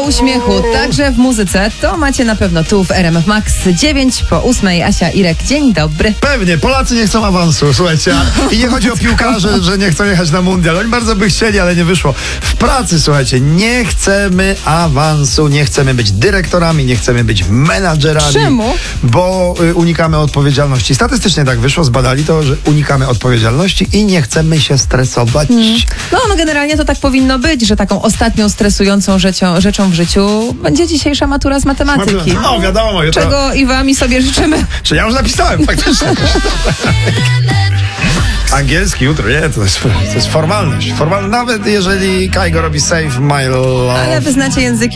uśmiechu, także w muzyce, to macie na pewno tu w RMF Max. 9:08. Asia, Irek, dzień dobry. Pewnie, Polacy nie chcą awansu, słuchajcie. I nie chodzi o piłkarzy, że nie chcą jechać na mundial. Oni bardzo by chcieli, ale nie wyszło. W pracy, słuchajcie, nie chcemy awansu, nie chcemy być dyrektorami, nie chcemy być menadżerami. Czemu? Bo unikamy odpowiedzialności. Statystycznie tak wyszło, zbadali to, że unikamy odpowiedzialności i nie chcemy się stresować. No generalnie to tak powinno być, że taką ostatnią stresującą rzeczą w życiu będzie dzisiejsza matura z matematyki. No, wiadomo. Czego i wam i sobie życzymy. Czy ja już napisałem, faktycznie. Angielski jutro, nie, to jest formalność. Nawet jeżeli Kaigo robi Save My Love. Ale wy znacie języki